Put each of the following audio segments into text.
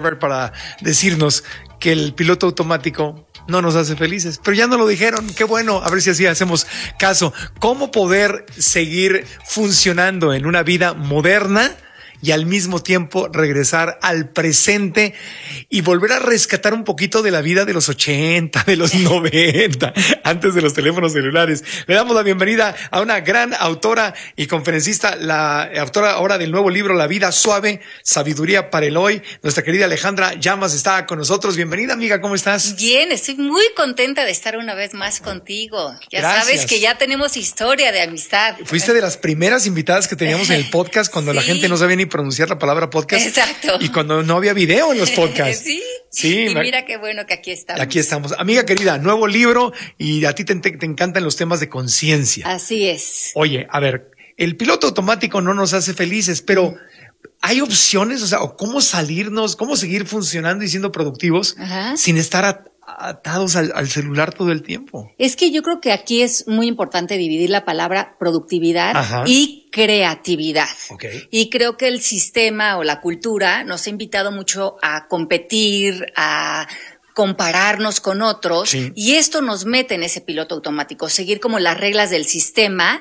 Harvard para decirnos que el piloto automático no nos hace felices, pero ya no lo dijeron. Qué bueno, a ver si así hacemos caso. ¿Cómo poder seguir funcionando en una vida moderna y al mismo tiempo regresar al presente y volver a rescatar un poquito de la vida de los 80, de los 90, antes de los teléfonos celulares? Le damos la bienvenida a una gran autora y conferencista, la autora ahora del nuevo libro La vida suave, sabiduría para el hoy. Nuestra querida Alejandra Llamas está con nosotros. Bienvenida, amiga, ¿cómo estás? Bien, estoy muy contenta de estar una vez más contigo. Ya Gracias. Sabes que ya tenemos historia de amistad. Fuiste de las primeras invitadas que teníamos en el podcast cuando la gente no sabía ni pronunciar la palabra podcast. Exacto. Y cuando no había video en los podcasts. Sí. Y mira qué bueno que aquí estamos. Aquí estamos. Amiga querida, nuevo libro y a ti te encantan los temas de conciencia. Así es. Oye, a ver, el piloto automático no nos hace felices, pero ¿hay opciones? O sea, ¿o cómo salirnos, cómo seguir funcionando y siendo productivos sin estar atados al celular todo el tiempo? Es que yo creo que aquí es muy importante dividir la palabra productividad y creatividad. Okay. Y creo que el sistema o la cultura nos ha invitado mucho a competir, a compararnos con otros, y esto nos mete en ese piloto automático, seguir como las reglas del sistema.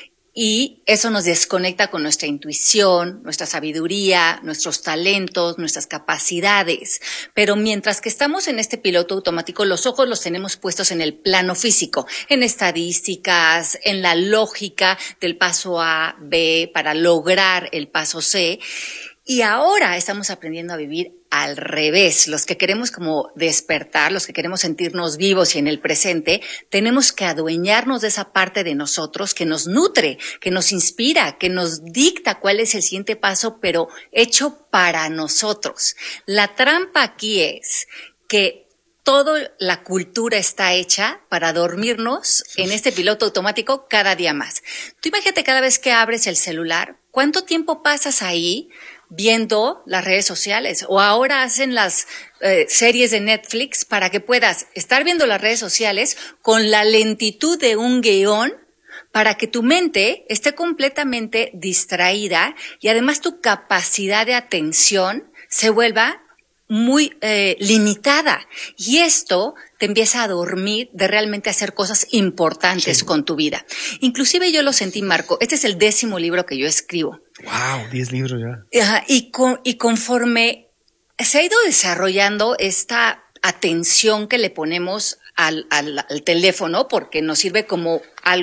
Y eso nos desconecta con nuestra intuición, nuestra sabiduría, nuestros talentos, nuestras capacidades. Pero mientras que estamos en este piloto automático, los ojos los tenemos puestos en el plano físico, en estadísticas, en la lógica del paso A, B, para lograr el paso C. Y ahora estamos aprendiendo a vivir al revés. Los que queremos como despertar, los que queremos sentirnos vivos y en el presente, tenemos que adueñarnos de esa parte de nosotros que nos nutre, que nos inspira, que nos dicta cuál es el siguiente paso, pero hecho para nosotros. La trampa aquí es que toda la cultura está hecha para dormirnos en este piloto automático cada día más. Tú imagínate cada vez que abres el celular, ¿cuánto tiempo pasas ahí viendo las redes sociales? O ahora hacen las series de Netflix para que puedas estar viendo las redes sociales con la lentitud de un guión para que tu mente esté completamente distraída y además tu capacidad de atención se vuelva muy limitada. Y esto te empieza a dormir de realmente hacer cosas importantes con tu vida. Inclusive yo lo sentí, Marco. Este es el 10º libro que yo escribo. Wow, 10 libros ya. Y conforme se ha ido desarrollando esta atención que le ponemos al teléfono, porque nos sirve como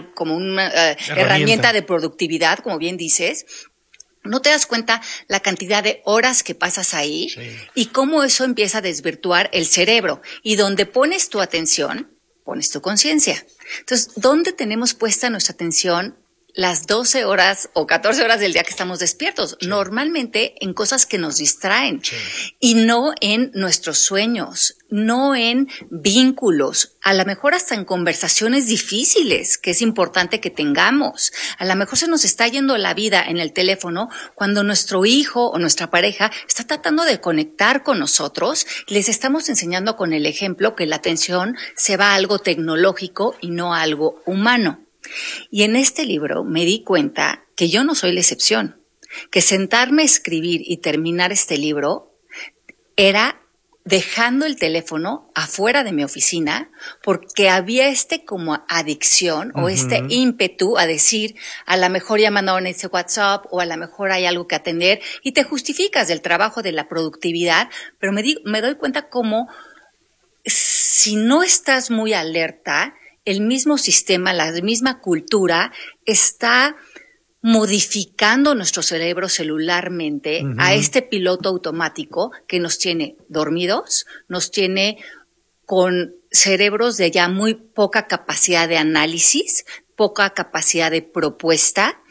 una herramienta de productividad, como bien dices, no te das cuenta la cantidad de horas que pasas ahí y cómo eso empieza a desvirtuar el cerebro. Y donde pones tu atención, pones tu conciencia. Entonces, ¿dónde tenemos puesta nuestra atención las 12 horas o 14 horas del día que estamos despiertos? Normalmente en cosas que nos distraen y no en nuestros sueños, no en vínculos, a lo mejor hasta en conversaciones difíciles que es importante que tengamos. A lo mejor se nos está yendo la vida en el teléfono cuando nuestro hijo o nuestra pareja está tratando de conectar con nosotros y les estamos enseñando con el ejemplo que la atención se va a algo tecnológico y no a algo humano. Y en este libro me di cuenta que yo no soy la excepción, que sentarme a escribir y terminar este libro era dejando el teléfono afuera de mi oficina porque había como adicción o este ímpetu a decir, a lo mejor ya mandaron ese WhatsApp o a lo mejor hay algo que atender y te justificas del trabajo, de la productividad, pero me doy cuenta como si no estás muy alerta, el mismo sistema, la misma cultura está modificando nuestro cerebro celularmente a este piloto automático que nos tiene dormidos, nos tiene con cerebros de ya muy poca capacidad de análisis, poca capacidad de propuesta,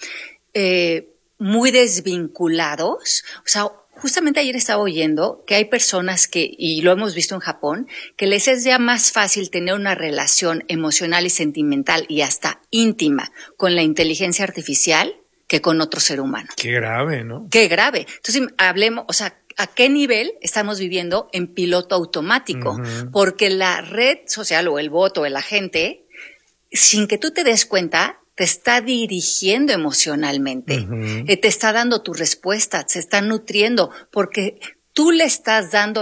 muy desvinculados. O sea, justamente ayer estaba oyendo que hay personas que, y lo hemos visto en Japón, que les es ya más fácil tener una relación emocional y sentimental y hasta íntima con la inteligencia artificial que con otro ser humano. Qué grave, ¿no? Qué grave. Entonces, hablemos, o sea, ¿a qué nivel estamos viviendo en piloto automático? Porque la red social o el bot o el agente, sin que tú te des cuenta, te está dirigiendo emocionalmente, te está dando tus respuestas, se está nutriendo, porque tú le estás dando